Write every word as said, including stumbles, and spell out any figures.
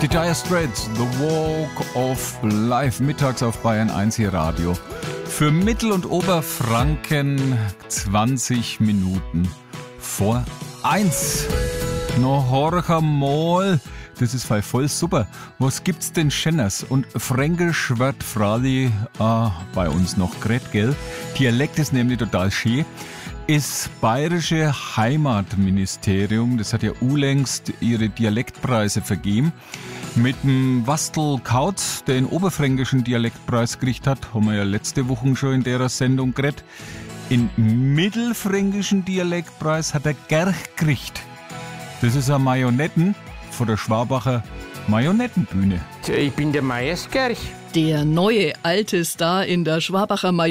Die Dire Straits, The Walk of Life, mittags auf Bayern eins hier Radio. Für Mittel- und Oberfranken zwanzig Minuten vor eins. Noch horcher mal, das ist voll super. Was gibt's denn Schenners? Und Fränkisch wird Frali äh, bei uns noch gret, gell? Dialekt ist nämlich total schön. Das Bayerische Heimatministerium, das hat ja unlängst ihre Dialektpreise vergeben. Mit dem Wastel Kautz, der den oberfränkischen Dialektpreis gekriegt hat, haben wir ja letzte Woche schon in der Sendung geredet. Den mittelfränkischen Dialektpreis hat er Gerch gekriegt. Das ist ein Marionetten von der Schwabacher Marionettenbühne. Ich bin der Meyers Gerch. Der neue alte Star in der Schwabacher Marionettenbühne.